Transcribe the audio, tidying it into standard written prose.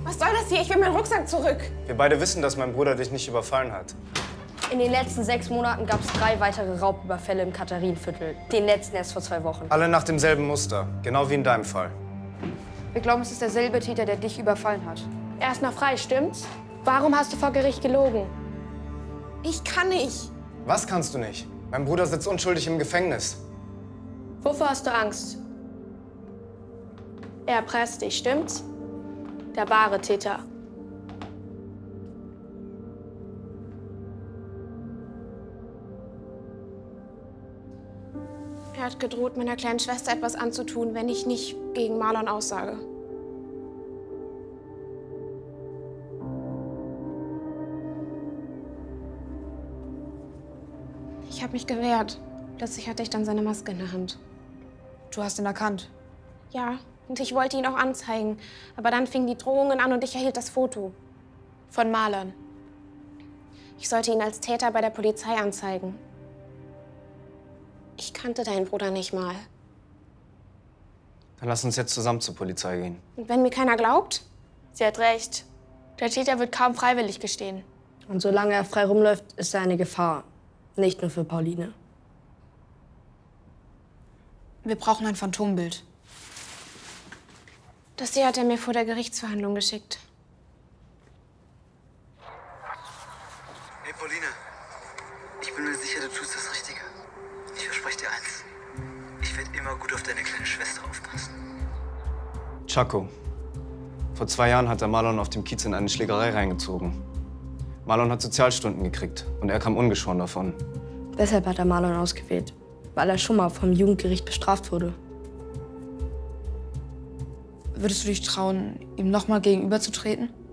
Was soll das hier? Ich will meinen Rucksack zurück. Wir beide wissen, dass mein Bruder dich nicht überfallen hat. In den letzten 6 Monaten gab es 3 weitere Raubüberfälle im Katharinenviertel. Den letzten erst vor 2 Wochen. Alle nach demselben Muster, genau wie in deinem Fall. Wir glauben, es ist derselbe Täter, der dich überfallen hat. Er ist noch frei, stimmt's? Warum hast du vor Gericht gelogen? Ich kann nicht. Was kannst du nicht? Mein Bruder sitzt unschuldig im Gefängnis. Wovor hast du Angst? Er erpresst dich, stimmt's? Der wahre Täter. Er hat gedroht, meiner kleinen Schwester etwas anzutun, wenn ich nicht gegen Marlon aussage. Ich habe mich gewehrt. Plötzlich hatte ich dann seine Maske in der Hand. Du hast ihn erkannt. Ja, und ich wollte ihn auch anzeigen. Aber dann fingen die Drohungen an und ich erhielt das Foto. Von Marlon. Ich sollte ihn als Täter bei der Polizei anzeigen. Ich kannte deinen Bruder nicht mal. Dann lass uns jetzt zusammen zur Polizei gehen. Und wenn mir keiner glaubt? Sie hat recht. Der Täter wird kaum freiwillig gestehen. Und solange er frei rumläuft, ist er eine Gefahr. Nicht nur für Pauline. Wir brauchen ein Phantombild. Das hier hat er mir vor der Gerichtsverhandlung geschickt. Hey, Pauline. Ich bin mir sicher, du tust das Richtige. Ich verspreche dir eins. Ich werde immer gut auf deine kleine Schwester aufpassen. Chaco. Vor 2 Jahren hat er Marlon auf dem Kiez in eine Schlägerei reingezogen. Marlon hat Sozialstunden gekriegt und er kam ungeschoren davon. Deshalb hat er Marlon ausgewählt, weil er schon mal vom Jugendgericht bestraft wurde. Würdest du dich trauen, ihm noch mal gegenüberzutreten?